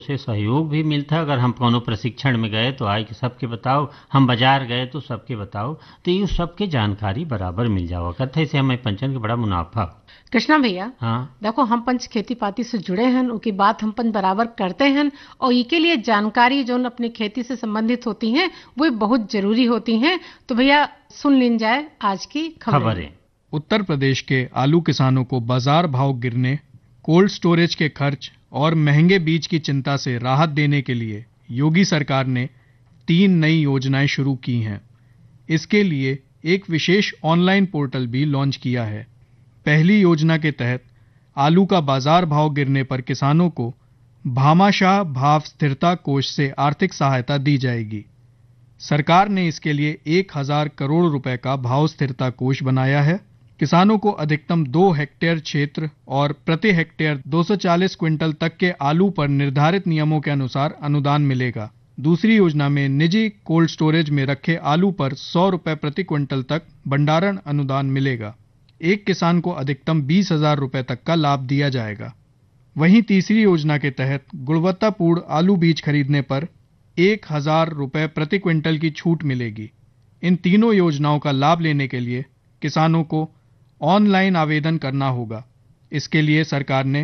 से सहयोग भी मिलता है। अगर हम कोनो प्रशिक्षण में गए तो आए कि सबके बताओ, हम बाजार गए तो सबके बताओ, तो ये सबके जानकारी बराबर मिल जाओ करते से हमें पंचन के बड़ा मुनाफा। कृष्णा भैया, हाँ देखो हम पंच खेती पाती से जुड़े हैं, उनकी बात हम पंच बराबर करते हैं, और इसके लिए जानकारी जो अपनी खेती से संबंधित होती हैं वो बहुत जरूरी होती हैं। तो भैया सुन लीन जाए आज की खबरें। उत्तर प्रदेश के आलू किसानों को बाजार भाव गिरने, कोल्ड स्टोरेज के खर्च और महंगे बीज की चिंता से राहत देने के लिए योगी सरकार ने 3 नई योजनाएं शुरू की हैं। इसके लिए एक विशेष ऑनलाइन पोर्टल भी लॉन्च किया है। पहली योजना के तहत आलू का बाजार भाव गिरने पर किसानों को भामाशाह भाव स्थिरता कोष से आर्थिक सहायता दी जाएगी। सरकार ने इसके लिए 1000 करोड़ रुपए का भाव स्थिरता कोष बनाया है। किसानों को अधिकतम 2 हेक्टेयर क्षेत्र और प्रति हेक्टेयर 240 क्विंटल तक के आलू पर निर्धारित नियमों के अनुसार अनुदान मिलेगा। दूसरी योजना में निजी कोल्ड स्टोरेज में रखे आलू पर 100 रुपए प्रति क्विंटल तक भंडारण अनुदान मिलेगा। एक किसान को अधिकतम 20,000 रुपए तक का लाभ दिया जाएगा। वहीं तीसरी योजना के तहत गुणवत्तापूर्ण आलू बीज खरीदने पर 1,000 रुपए प्रति क्विंटल की छूट मिलेगी। इन तीनों योजनाओं का लाभ लेने के लिए किसानों को ऑनलाइन आवेदन करना होगा। इसके लिए सरकार ने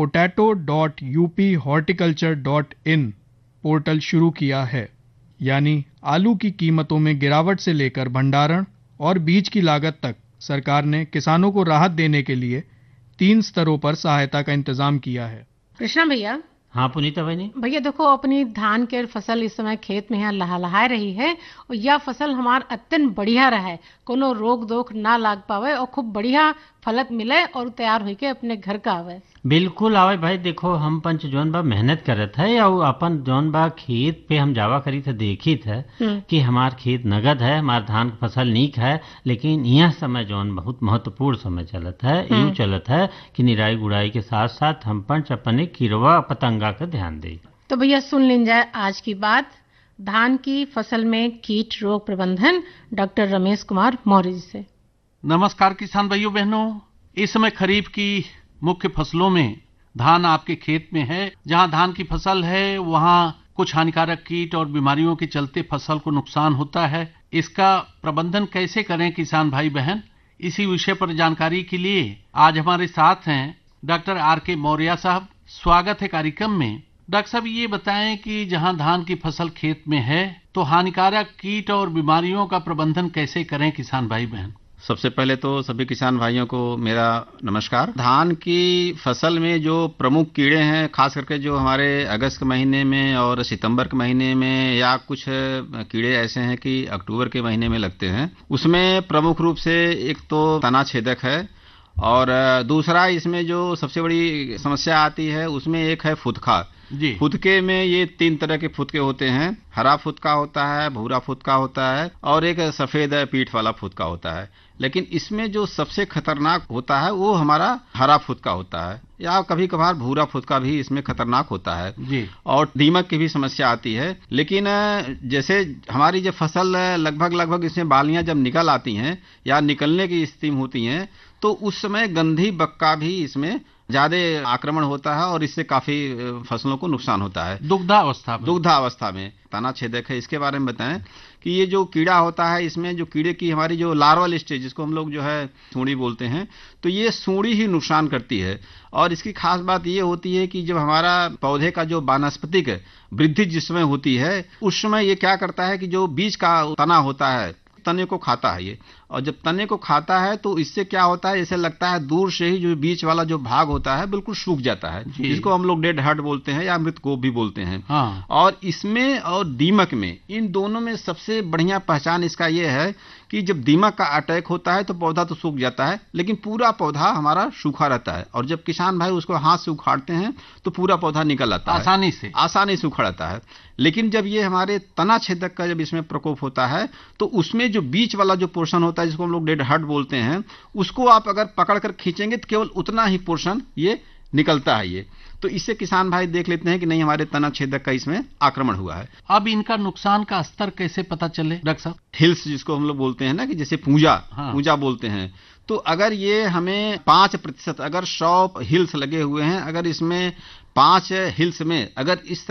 potato.uphorticulture.in पोर्टल शुरू किया है। यानी आलू की कीमतों में गिरावट से लेकर भंडारण और बीज की लागत तक सरकार ने किसानों को राहत देने के लिए 3 स्तरों पर सहायता का इंतजाम किया है। कृष्णा भैया। हाँ पुनीता बहनी। भैया देखो, अपनी धान के फसल इस समय खेत में यहाँ लहलहा रही है, और यह फसल हमार अत्यंत बढ़िया रहे, कोनो रोग दोख ना लाग पावे और खूब बढ़िया फलत मिले और तैयार होके अपने घर का आवे। बिल्कुल आवे भाई। देखो हम पंच जौन बा मेहनत करत है, और अपन जौन बा खेत पे हम जावा करी थे देखी थे कि हमार खेत नगद है, हमार धान की फसल नीक है, लेकिन यह समय जौन बहुत महत्वपूर्ण समय चलत है, यूँ चलत है कि निराई गुड़ाई के साथ साथ हम पंच अपने कीड़वा पतंगा का ध्यान दे। तो भैया सुन लीन जाए आज की बात धान की फसल में कीट रोग प्रबंधन डॉक्टर रमेश कुमार मौर्य जी से। नमस्कार किसान भाइयों बहनों। इस समय खरीफ की मुख्य फसलों में धान आपके खेत में है। जहां धान की फसल है वहां कुछ हानिकारक कीट और बीमारियों के चलते फसल को नुकसान होता है। इसका प्रबंधन कैसे करें किसान भाई बहन, इसी विषय पर जानकारी के लिए आज हमारे साथ हैं डॉक्टर R.K. मौर्य साहब। स्वागत है कार्यक्रम में। डॉक्टर साहब ये बताएं कि जहां धान की फसल खेत में है तो हानिकारक कीट और बीमारियों का प्रबंधन कैसे करें किसान भाई बहन। सबसे पहले तो सभी किसान भाइयों को मेरा नमस्कार। धान की फसल में जो प्रमुख कीड़े हैं, खास करके जो हमारे अगस्त के महीने में और सितंबर के महीने में, या कुछ कीड़े ऐसे हैं कि अक्टूबर के महीने में लगते हैं, उसमें प्रमुख रूप से एक तो तना छेदक है, और दूसरा इसमें जो सबसे बड़ी समस्या आती है उसमें एक है फुदका जी। फुदके में ये 3 तरह के फुदके होते हैं। हरा फुदका होता है, भूरा फुदका होता है, और एक सफेद पीठ वाला फुदका होता है। लेकिन इसमें जो सबसे खतरनाक होता है वो हमारा हरा फुदका होता है, या कभी कभार भूरा फुदका भी इसमें खतरनाक होता है जी। और दीमक की भी समस्या आती है। लेकिन जैसे हमारी जब फसल लगभग इसमें बालियां जब निकल आती हैं या निकलने की स्थिति होती हैं, तो उस समय गंधी बक्का भी इसमें ज्यादा आक्रमण होता है और इससे काफी फसलों को नुकसान होता है। दुग्धावस्था में तना छेदक है। इसके बारे में बताएं कि ये जो कीड़ा होता है, इसमें जो कीड़े की हमारी जो लार्वल स्टेज, जिसको हम लोग जो है सूंडी बोलते हैं, तो ये सूंडी ही नुकसान करती है। और इसकी खास बात ये होती है कि जब हमारा पौधे का जो वानस्पतिक वृद्धि जिस समय होती है, उस समय ये क्या करता है कि जो बीज का तना होता है, तने को खाता है ये, और जब तने को खाता है तो इससे क्या होता है, ऐसे लगता है दूर से ही जो बीच वाला जो भाग होता है बिल्कुल सूख जाता है, जिसको हम लोग डेड हार्ट बोलते हैं या मृत कोप भी बोलते हैं। हाँ। और इसमें और दीमक में, इन दोनों में सबसे बढ़िया पहचान इसका ये है कि जब दीमक का अटैक होता है तो पौधा तो सूख जाता है, लेकिन पूरा पौधा हमारा सूखा रहता है, और जब किसान भाई उसको हाथ से उखाड़ते हैं तो पूरा पौधा निकल आता है, आसानी से उखड़ आता है। लेकिन जब ये हमारे तना छेदक का जब इसमें प्रकोप होता है तो उसमें जो बीच वाला जो पोर्शन होता है, जिसको हम लोग डेड हार्ट बोलते हैं, उसको आप अगर पकड़कर खींचेंगे तो केवल उतना ही पोर्शन ये निकलता है ये। तो इससे किसान भाई देख लेते हैं कि नहीं, हमारे तना छेदक का इसमें आक्रमण हुआ है। अब इनका नुकसान का स्तर कैसे पता चले डॉक्टर साहब? हिल्स जिसको हम लोग बोलते हैं ना, कि जैसे पूंजा बोलते हैं, तो अगर ये हमें 5% अगर 100 हिल्स लगे हुए हैं, अगर इसमें 5 हिल्स में अगर इस